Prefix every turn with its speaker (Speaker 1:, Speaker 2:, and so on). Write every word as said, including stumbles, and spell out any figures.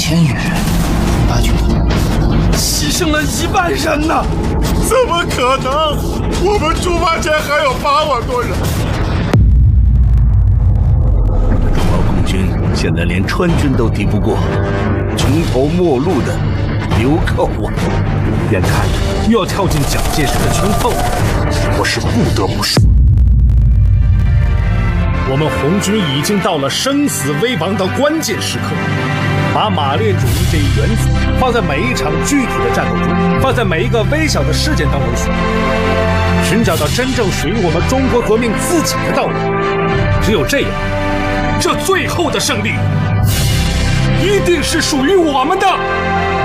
Speaker 1: 千余人，八军
Speaker 2: 牺牲了一万人呢！
Speaker 3: 怎么可能？我们出发前还有八万多人。
Speaker 4: 中毛共军现在连川军都敌不过，穷途末路的流寇啊！
Speaker 2: 眼看着又要跳进蒋介石的圈套了，我是不得不说。 我们红军已经到了生死危亡的关键时刻，把马列主义这一原则放在每一场具体的战斗中，放在每一个微小的事件当中去，寻找到真正属于我们中国革命自己的道路。只有这样，这最后的胜利一定是属于我们的。